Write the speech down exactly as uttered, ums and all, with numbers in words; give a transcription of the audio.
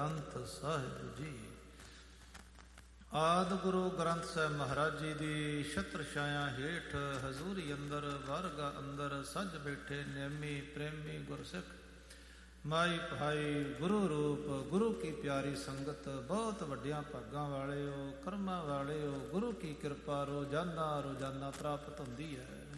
ਗ੍ਰੰਥ ਸਾਹਿਬ ਜੀ। ਆਦਿ ਗੁਰੂ ਗ੍ਰੰਥ ਸਾਹਿਬ ਮਹਾਰਾਜ ਜੀ ਦੀ ਛਤਰ ਛਾਇਆ ਹੇਠ ਹਜ਼ੂਰੀ ਅੰਦਰ ਵਰਗਾ ਅੰਦਰ ਸੱਜ ਬੈਠੇ ਨਿਯਮੀ ਪ੍ਰੇਮੀ ਗੁਰਸਿੱਖ ਮਾਈ ਭਾਈ ਗੁਰੂ ਰੂਪ ਗੁਰੂ ਕੀ ਪਿਆਰੀ ਸੰਗਤ, ਬਹੁਤ ਵੱਡਿਆਂ ਭਾਗਾਂ ਵਾਲਿਓ ਕਰਮਾਂ ਵਾਲਿਓ, ਗੁਰੂ ਕੀ ਕਿਰਪਾ ਰੋਜ਼ਾਨਾ ਰੋਜ਼ਾਨਾ ਪ੍ਰਾਪਤ ਹੁੰਦੀ ਹੈ।